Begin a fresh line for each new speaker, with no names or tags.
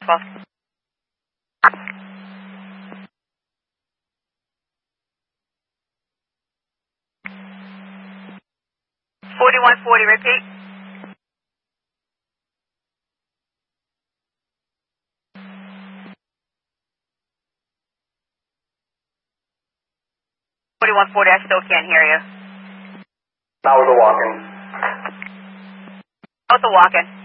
12. 4140, repeat. I still can't hear you.
Now with the walk-in.
Out the walk-in.